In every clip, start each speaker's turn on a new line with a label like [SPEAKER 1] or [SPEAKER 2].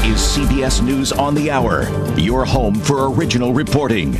[SPEAKER 1] is CBS News on the Hour, your home for original reporting.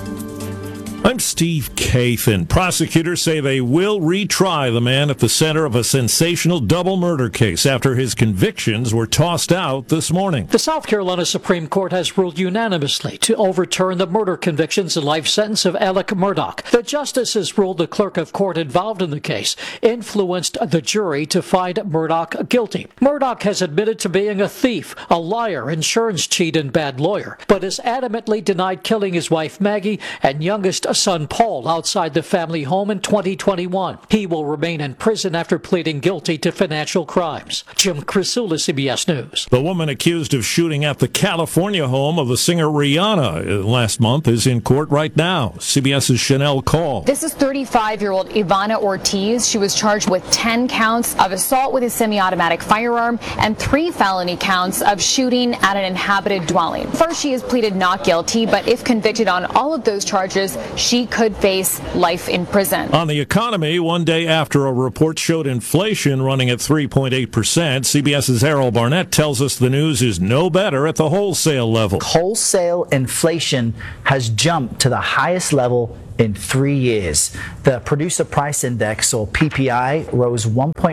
[SPEAKER 2] I'm Steve Kathan. Prosecutors say they will retry the man at the center of a sensational double murder case after his convictions were tossed out this morning.
[SPEAKER 3] The South Carolina Supreme Court has ruled unanimously to overturn the murder convictions and life sentence of Alec Murdaugh. The justices ruled the clerk of court involved in the case influenced the jury to find Murdaugh guilty. Murdaugh has admitted to being a thief, a liar, insurance cheat, and bad lawyer, but has adamantly denied killing his wife Maggie and youngest son Paul outside the family home in 2021. He will remain in prison after pleading guilty to financial crimes. Jim Crisula, CBS News.
[SPEAKER 2] The woman accused of shooting at the California home of the singer Rihanna last month is in court right now. CBS's Chanel Call.
[SPEAKER 4] This is 35-year-old Ivana Ortiz. She was charged with 10 counts of assault with a semi-automatic firearm and 3 felony counts of shooting at an inhabited dwelling. First, she has pleaded not guilty, but if convicted on all of those charges, she could face life in prison.
[SPEAKER 2] On the economy, one day after a report showed inflation running at 3.8%, CBS's Errol Barnett tells us the news is no better at the wholesale level.
[SPEAKER 5] Wholesale inflation has jumped to the highest level in 3 years. The Producer Price Index, or PPI, rose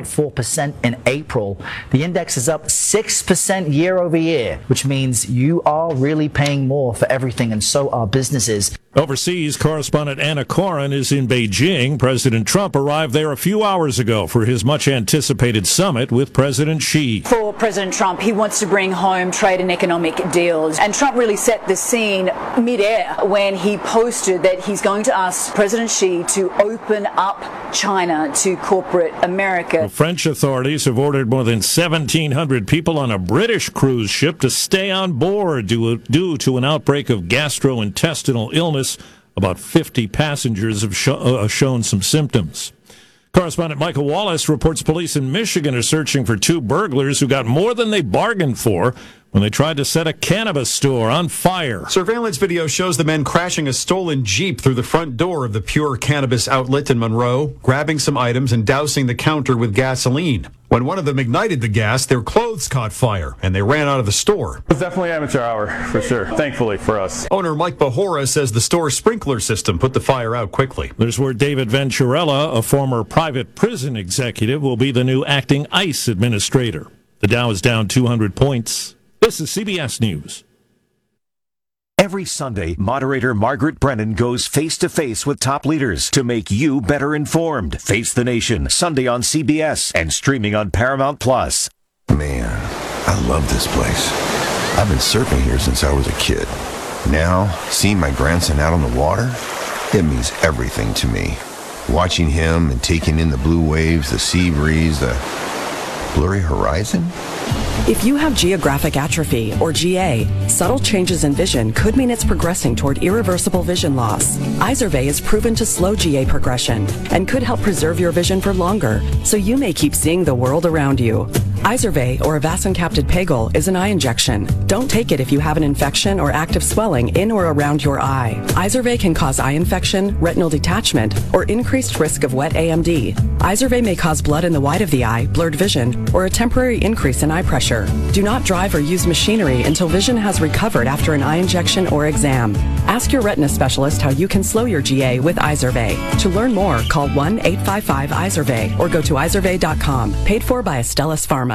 [SPEAKER 5] 1.4% in April. The index is up 6% year over year, which means you are really paying more for everything, and so are businesses.
[SPEAKER 2] Overseas, correspondent Anna Coren is in Beijing. President Trump arrived there a few hours ago for his much-anticipated summit with President Xi.
[SPEAKER 6] For President Trump, he wants to bring home trade and economic deals. And Trump really set the scene mid-air when he posted that he's going to ask President Xi to open up China to corporate America.
[SPEAKER 2] The French authorities have ordered more than 1,700 people on a British cruise ship to stay on board due to an outbreak of gastrointestinal illness. About 50 passengers have shown some symptoms. Correspondent Michael Wallace reports police in Michigan are searching for 2 burglars who got more than they bargained for when they tried to set a cannabis store on fire.
[SPEAKER 7] Surveillance video shows the men crashing a stolen Jeep through the front door of the Pure Cannabis outlet in Monroe, grabbing some items and dousing the counter with gasoline. When one of them ignited the gas, their clothes caught fire, and they ran out of the store.
[SPEAKER 8] It was definitely amateur hour, for sure, thankfully for us.
[SPEAKER 7] Owner Mike Bahora says the store's sprinkler system put the fire out quickly.
[SPEAKER 2] There's where David Venturella, a former private prison executive, will be the new acting ICE administrator. The Dow is down 200 points. This is CBS News.
[SPEAKER 1] Every Sunday, moderator Margaret Brennan goes face-to-face with top leaders to make you better informed. Face the Nation, Sunday on CBS and streaming on Paramount+.
[SPEAKER 9] Man, I love this place. I've been surfing here since I was a kid. Now, seeing my grandson out on the water, it means everything to me. Watching him and taking in the blue waves, the sea breeze, the blurry horizon.
[SPEAKER 10] If you have geographic atrophy, or GA, subtle changes in vision could mean it's progressing toward irreversible vision loss. Izervay is proven to slow GA progression and could help preserve your vision for longer, so you may keep seeing the world around you. Izervay, or avacincaptad pegol, is an eye injection. Don't take it if you have an infection or active swelling in or around your eye. Izervay can cause eye infection, retinal detachment, or increased risk of wet AMD. Izervay may cause blood in the white of the eye, blurred vision, or a temporary increase in eye pressure. Do not drive or use machinery until vision has recovered after an eye injection or exam. Ask your retina specialist how you can slow your GA with Izervay. To learn more, call 1-855-IZERVAY or go to izervay.com. Paid for by Astellas Pharma.